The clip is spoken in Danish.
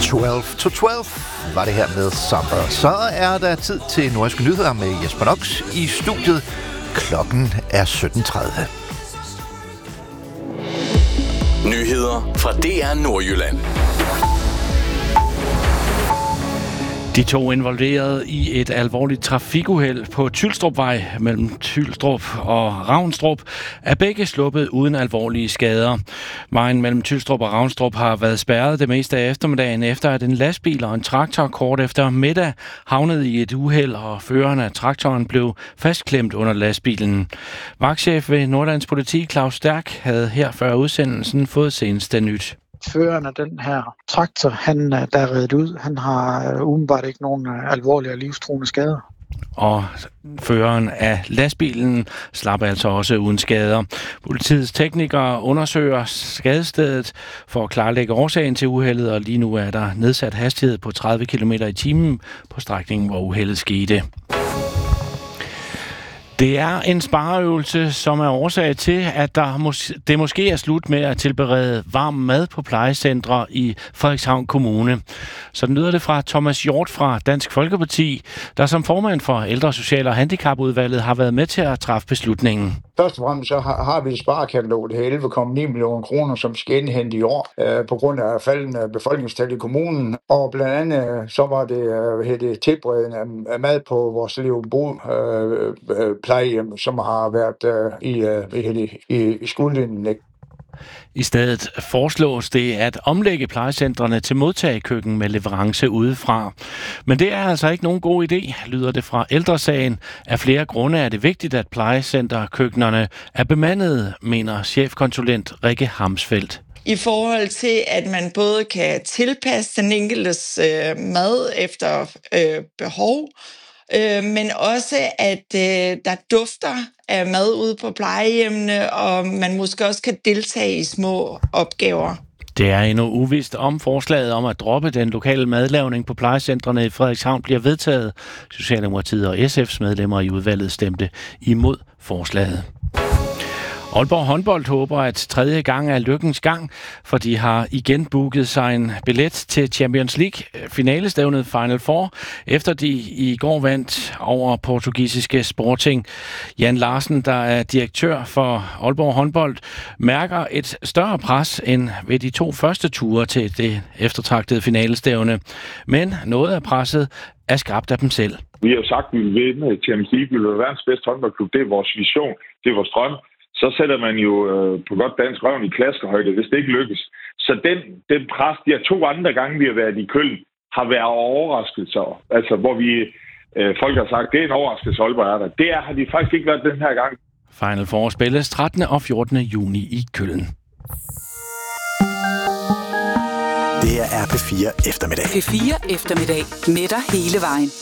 12 to 12 var det her med Summer. Så er der tid til Nordiske Nyheder med Jesper Nox i studiet. Klokken er 17:30. Nyheder fra DR Nordjylland. De to involverede i et alvorligt trafikuheld på Tylstrupvej mellem Tylstrup og Ravnstrup er begge sluppet uden alvorlige skader. Vejen mellem Tylstrup og Ravnstrup har været spærret det meste af eftermiddagen efter, at en lastbil og en traktor kort efter middag havnede i et uheld, og føreren af traktoren blev fastklemt under lastbilen. Vagtchef ved Nordlands Politi Claus Stærk havde her før udsendelsen fået seneste nyt. Føreren af den her traktor, der er reddet ud. Han har umiddelbart ikke nogen alvorlige og livstruende skader. Og føreren af lastbilen slap altså også uden skader. Politiets teknikere undersøger skadestedet for at klarlægge årsagen til uheldet, og lige nu er der nedsat hastighed på 30 km i timen på strækningen, hvor uheldet skete. Det er en spareøvelse, som er årsag til, at det måske er slut med at tilberede varm mad på plejecentre i Frederikshavn Kommune. Sådan lyder det fra Thomas Hjort fra Dansk Folkeparti, der som formand for Ældre, Social- og Handicapudvalget har været med til at træffe beslutningen. Først og fremmest så har vi et sparekatalog, det er 11,9 millioner kroner, som skal indhente i år på grund af faldende befolkningstal i kommunen. Og blandt andet så var det tilberedning af mad på vores Levebo plejehjem, som har været i skudlinjen. I stedet foreslås det at omlægge plejecentrene til modtagekøkken med leverance udefra. Men det er altså ikke nogen god idé, lyder det fra Ældresagen. Af flere grunde er det vigtigt, at plejecenterkøkkenerne er bemandede, mener chefkonsulent Rikke Hamsfeldt. I forhold til, at man både kan tilpasse den enkeltes mad efter behov, men også, at der dufter af mad ude på plejehjemmene, og man måske også kan deltage i små opgaver. Det er endnu uvist, om forslaget om at droppe den lokale madlavning på plejecentrene i Frederikshavn bliver vedtaget. Socialdemokratiet og SF's medlemmer i udvalget stemte imod forslaget. Aalborg håndbold håber, at tredje gang er lykkens gang, for de har igen booket sig en billet til Champions League finalestævnet Final Four, efter de i går vandt over portugisiske Sporting. Jan Larsen, der er direktør for Aalborg håndbold, mærker et større pres end ved de to første ture til det eftertragtede finalestævne. Men noget af presset er skabt af dem selv. Vi har jo sagt, at vi vil vinde Champions League, vi vil være verdens bedste håndboldklub. Det er vores vision, det er vores drøm. Så sætter man jo på godt dansk røven i klaskehøjde, hvis det ikke lykkes. Så den pres, de her 2 andre gange, vi har været i Køln, har været overraskelser. Altså, hvor folk har sagt, det er en overraskelse, Aalborg er der. Det har de faktisk ikke været den her gang. Final Four spilles 13. og 14. juni i Køln. Det er P4 Eftermiddag. P4 Eftermiddag med dig hele vejen.